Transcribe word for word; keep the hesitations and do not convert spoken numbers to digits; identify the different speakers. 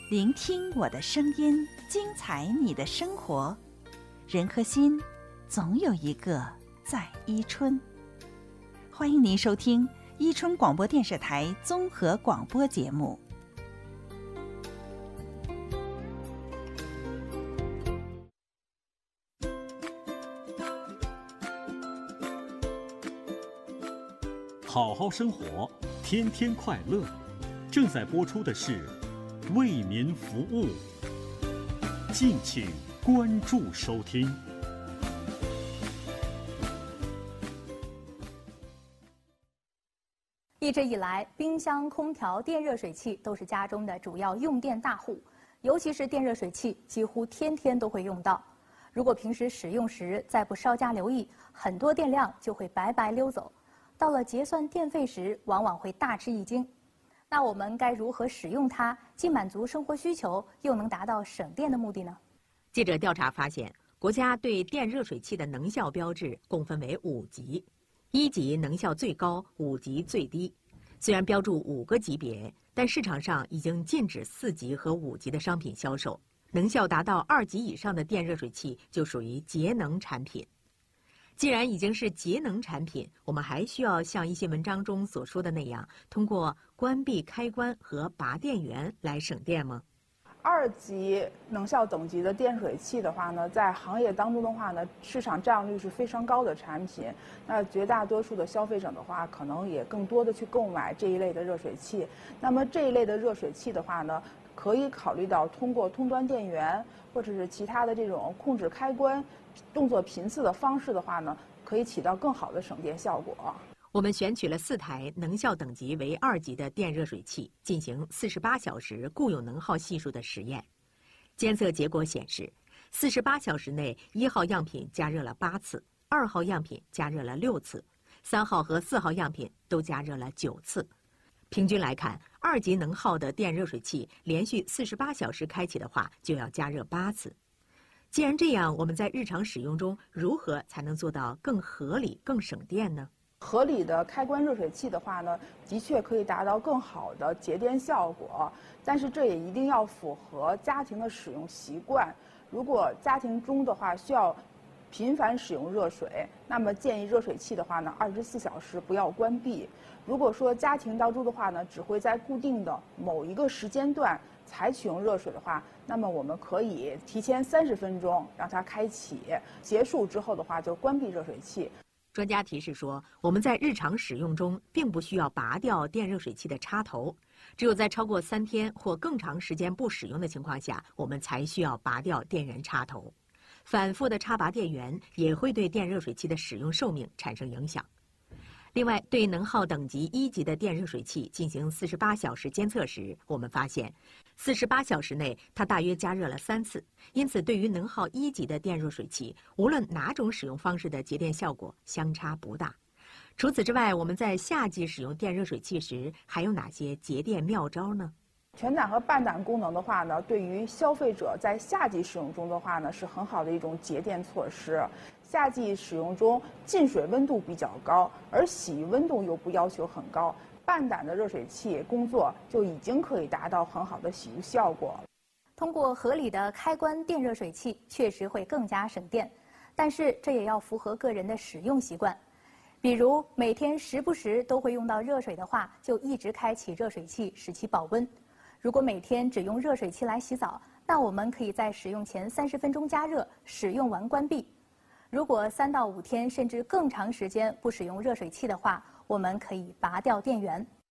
Speaker 1: 聆听我的声音，精彩你的生活。人和心，总有一个在伊春。欢迎您收听伊春广播电视台综合广播节目。
Speaker 2: 好好生活，天天快乐。正在播出的是为民服务，敬请关注收听。
Speaker 3: 一直以来，冰箱、空调、电热水器都是家中的主要用电大户，尤其是电热水器，几乎天天都会用到。如果平时使用时再不稍加留意，很多电量就会白白溜走，到了结算电费时，往往会大吃一惊。那我们该如何使用它，既满足生活需求，又能达到省电的目的呢？
Speaker 4: 记者调查发现，国家对电热水器的能效标志共分为五级，一级能效最高，五级最低。虽然标注五个级别，但市场上已经禁止四级和五级的商品销售。能效达到二级以上的电热水器就属于节能产品。既然已经是节能产品，我们还需要像一些文章中所说的那样，通过关闭开关和拔电源来省电吗？
Speaker 5: 二级能效等级的电水器的话呢，在行业当中的话呢，市场占有率是非常高的产品。那绝大多数的消费者的话，可能也更多的去购买这一类的热水器。那么这一类的热水器的话呢，可以考虑到通过通端电源或者是其他的这种控制开关动作频次的方式的话呢，可以起到更好的省电效果。
Speaker 4: 我们选取了四台能效等级为二级的电热水器，进行四十八小时固有能耗系数的实验。监测结果显示，四十八小时内，一号样品加热了八次，二号样品加热了六次，三号和四号样品都加热了九次。平均来看，二级能耗的电热水器连续四十八小时开启的话，就要加热八次。既然这样，我们在日常使用中如何才能做到更合理、更省电呢？
Speaker 5: 合理的开关热水器的话呢，的确可以达到更好的节电效果，但是这也一定要符合家庭的使用习惯。如果家庭中的话需要频繁使用热水，那么建议热水器的话呢，二十四小时不要关闭。如果说家庭当中的话呢，只会在固定的某一个时间段才启用热水的话，那么我们可以提前三十分钟让它开启，结束之后的话就关闭热水器。
Speaker 4: 专家提示说，我们在日常使用中并不需要拔掉电热水器的插头，只有在超过三天或更长时间不使用的情况下，我们才需要拔掉电源插头。反复的插拔电源也会对电热水器的使用寿命产生影响。另外，对能耗等级一级的电热水器进行四十八小时监测时，我们发现，四十八小时内它大约加热了三次。因此，对于能耗一级的电热水器，无论哪种使用方式的节电效果相差不大。除此之外，我们在夏季使用电热水器时，还有哪些节电妙招呢？
Speaker 5: 全胆和半胆功能的话呢，对于消费者在夏季使用中的话呢，是很好的一种节电措施。夏季使用中，进水温度比较高，而洗浴温度又不要求很高，半胆的热水器工作就已经可以达到很好的洗浴效果。
Speaker 3: 通过合理的开关电热水器，确实会更加省电，但是这也要符合个人的使用习惯。比如每天时不时都会用到热水的话，就一直开启热水器使其保温。如果每天只用热水器来洗澡，那我们可以在使用前三十分钟加热，使用完关闭。如果三到五天甚至更长时间不使用热水器的话，我们可以拔掉电源。